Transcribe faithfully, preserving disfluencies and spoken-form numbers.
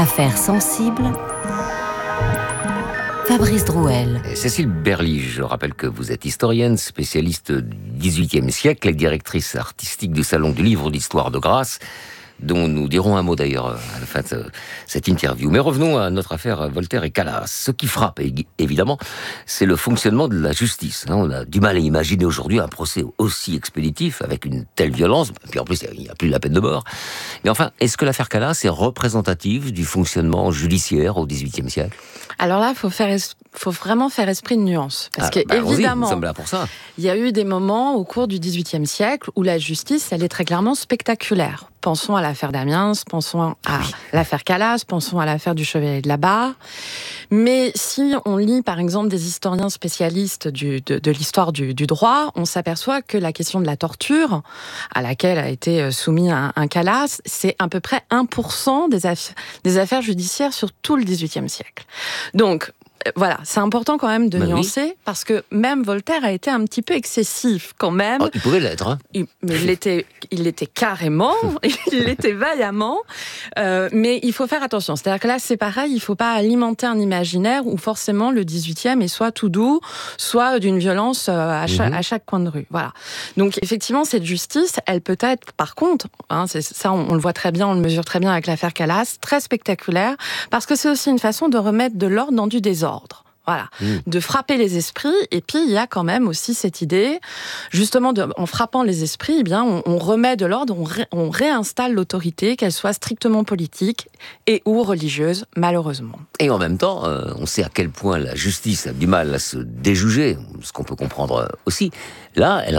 Affaires sensibles. Fabrice Drouel. Cécile Berlige, je rappelle que vous êtes historienne, spécialiste du dix-huitième siècle et directrice artistique du Salon du Livre d'Histoire de Grasse, dont nous dirons un mot d'ailleurs à la fin de cette interview. Mais revenons à notre affaire Voltaire et Calas. Ce qui frappe, évidemment, c'est le fonctionnement de la justice. On a du mal à imaginer aujourd'hui un procès aussi expéditif, avec une telle violence, puis en plus, il n'y a plus la peine de mort. Mais enfin, est-ce que l'affaire Calas est représentative du fonctionnement judiciaire au dix-huitième siècle ? Alors là, il faut, faire es- faut vraiment faire esprit de nuance. Parce ah, que, bah, évidemment, nous sommes là pour ça. Il y a eu des moments au cours du dix-huitième siècle où la justice, elle est très clairement spectaculaire. Pensons à l'affaire d'Amiens, pensons à oui. l'affaire Calas, pensons à l'affaire du Chevalier de la Barre. Mais si on lit, par exemple, des historiens spécialistes du, de, de l'histoire du, du droit, on s'aperçoit que la question de la torture, à laquelle a été soumis un, un Calas, c'est à peu près un pour cent des, aff- des affaires judiciaires sur tout le dix-huitième siècle. Donc, voilà, c'est important quand même de ben nuancer, oui. parce que même Voltaire a été un petit peu excessif quand même. Oh, il pouvait l'être. Hein. Il, mais il l'était, il l'était carrément, il l'était vaillamment, euh, mais il faut faire attention. C'est-à-dire que là, c'est pareil, il ne faut pas alimenter un imaginaire où forcément le dix-huitième est soit tout doux, soit d'une violence à chaque, mm-hmm. à chaque coin de rue. Voilà. Donc effectivement, cette justice, elle peut être, par contre, hein, c'est, ça on, on le voit très bien, on le mesure très bien avec l'affaire Calas, très spectaculaire, parce que c'est aussi une façon de remettre de l'ordre dans du désordre. Voilà, mmh. de frapper les esprits. Et puis, il y a quand même aussi cette idée, justement, de, en frappant les esprits, eh bien, on, on remet de l'ordre, on, ré, on réinstalle l'autorité, qu'elle soit strictement politique et ou religieuse, malheureusement. Et en même temps, euh, on sait à quel point la justice a du mal à se déjuger, ce qu'on peut comprendre aussi. Là, elle